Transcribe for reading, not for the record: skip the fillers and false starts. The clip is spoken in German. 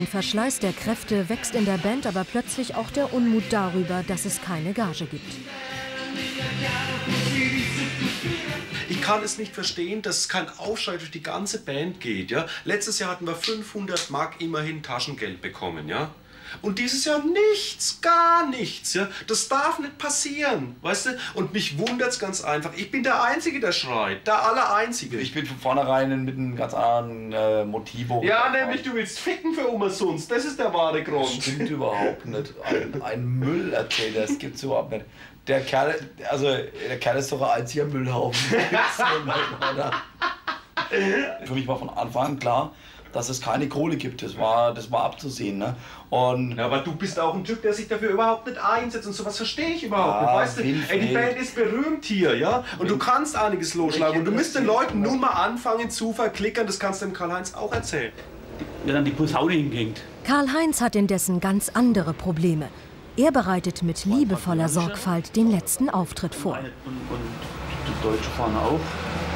Verschleiß der Kräfte wächst in der Band aber plötzlich auch der Unmut darüber, dass es keine Gage gibt. Ich kann es nicht verstehen, dass es kein Aufschrei durch die ganze Band geht. Ja? Letztes Jahr hatten wir 500 Mark immerhin Taschengeld bekommen. Ja? Und dieses Jahr nichts, gar nichts. Ja? Das darf nicht passieren, weißt du? Und mich wundert es ganz einfach. Ich bin der Einzige, der schreit, der Allereinzige. Ich bin von vornherein mit einem ganz anderen Motivo. Ja, nämlich du willst ficken für umsonst. Das ist der wahre Grund. Das stimmt überhaupt nicht. Ein Müll erzählt, das gibt's überhaupt nicht. Der Kerl ist doch ein einziger Müllhaufen. Für mich war von Anfang an klar, dass es keine Kohle gibt. Das war abzusehen. Ne? Und ja, aber du bist auch ein Typ, der sich dafür überhaupt nicht einsetzt und sowas verstehe ich überhaupt nicht. Weißt du, ey, die Band ist berühmt hier, ja? Und du kannst einiges losschlagen und du müsst den Leuten nun mal anfangen zu verklickern, das kannst du dem Karl-Heinz auch erzählen. Ja, dann die Posaune hingehängt. Karl-Heinz hat indessen ganz andere Probleme. Er bereitet mit liebevoller Sorgfalt den letzten Auftritt vor. Und die Deutsche fahren auch.